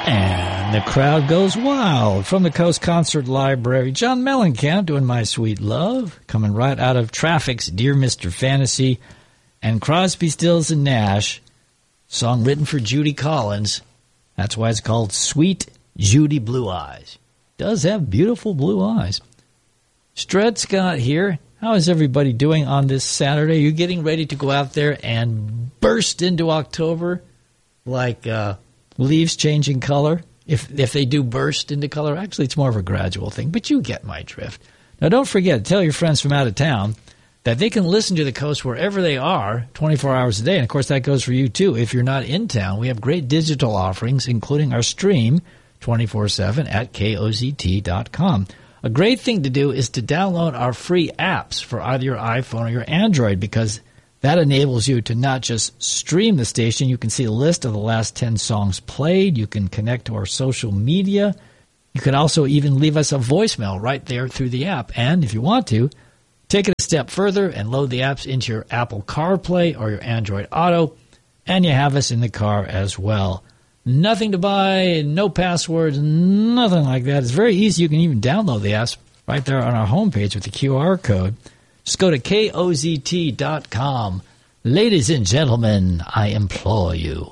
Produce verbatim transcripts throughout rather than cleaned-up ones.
And the crowd goes wild. From the Coast Concert Library, John Mellencamp doing My Sweet Love, coming right out of Traffic's Dear Mister Fantasy, and Crosby, Stills and Nash, song written for Judy Collins. That's why it's called Sweet Judy Blue Eyes. Does have beautiful blue eyes. Stred Scott here. How is everybody doing on this Saturday? Are you getting ready to go out there and burst into October like uh, leaves changing color? If if they do burst into color, actually it's more of a gradual thing, but you get my drift. Now don't forget, tell your friends from out of town that they can listen to the Coast wherever they are, twenty-four hours a day. And, of course, that goes for you, too. If you're not in town, we have great digital offerings, including our stream twenty-four seven at K O Z T dot com. A great thing to do is to download our free apps for either your iPhone or your Android, because that enables you to not just stream the station. You can see a list of the last ten songs played. You can connect to our social media. You can also even leave us a voicemail right there through the app. And if you want to, take it a step further and load the apps into your Apple CarPlay or your Android Auto, and you have us in the car as well. Nothing to buy, no passwords, nothing like that. It's very easy. You can even download the apps right there on our homepage with the Q R code. Just go to K O Z T dot com. Ladies and gentlemen, I implore you.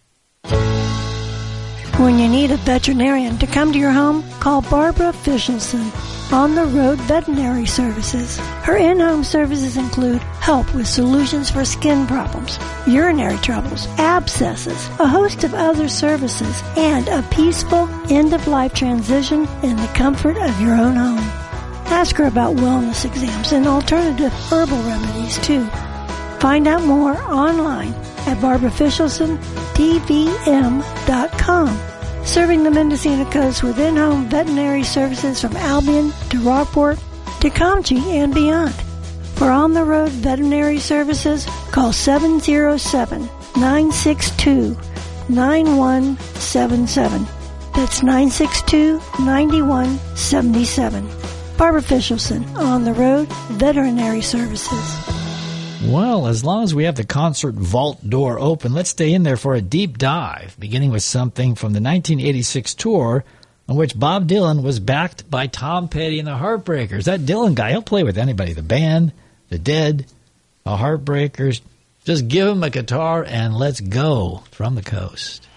When you need a veterinarian to come to your home, call Barbara Fischelson, On the Road Veterinary Services. Her in-home services include help with solutions for skin problems, urinary troubles, abscesses, a host of other services, and a peaceful end-of-life transition in the comfort of your own home. Ask her about wellness exams and alternative herbal remedies, too. Find out more online at Barbara Fischelson T V M dot com. Serving the Mendocino Coast with in-home veterinary services from Albion to Rockport to Comchie and beyond. For on-the-road veterinary services, call seven oh seven, nine six two, nine one seven seven. That's nine six two, nine one seven seven. Barbara Fischelson, On the Road Veterinary Services. Well, as long as we have the concert vault door open, let's stay in there for a deep dive, beginning with something from the nineteen eighty-six tour on which Bob Dylan was backed by Tom Petty and the Heartbreakers. That Dylan guy, he'll play with anybody, the band, the Dead, the Heartbreakers. Just give him a guitar and let's go from the Coast.